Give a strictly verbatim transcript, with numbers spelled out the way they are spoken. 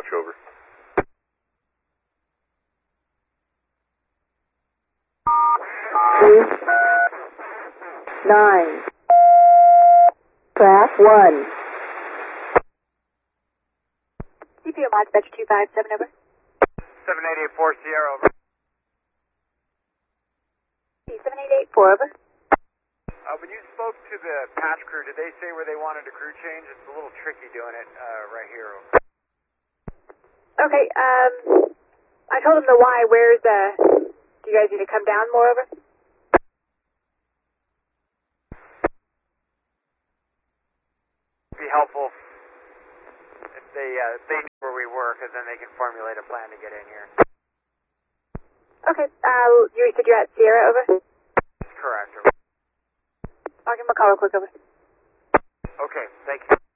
over. Two, nine, track one. C P O mod dispatch two five seven over. seven eight eight four Sierra over. seven eight eight four over. Uh, when you spoke to the patch crew, did they say where they wanted a crew change? It's a little tricky doing it uh, right here. Okay, um, I told them the why. Where's the, do you guys need to come down more over? Be helpful if they, uh, if they knew where we were, because then they can formulate a plan to get in here. Okay, uh, you said you're at Sierra over? That's correct. Over. I'll give them a call real quick over. Okay, thank you.